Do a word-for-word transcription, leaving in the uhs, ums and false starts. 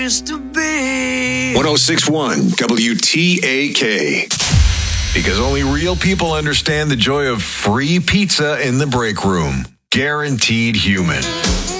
To be one oh six point one W T A K. Because only real people understand the joy of free pizza in the break room. Guaranteed Human.